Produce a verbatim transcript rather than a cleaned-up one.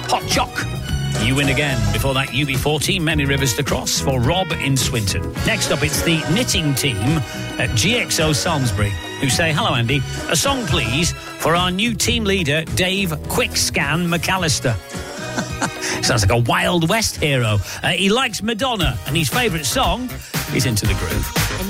Hot Choc. You Win Again. Before that, U B fourteen, Many Rivers to Cross for Rob in Swinton. Next up, it's the knitting team at G X O Salisbury, who say, hello, Andy. A song, please, for our new team leader, Dave Quickscan McAllister. Sounds like a Wild West hero. Uh, he likes Madonna, and his favourite song is Into the Groove.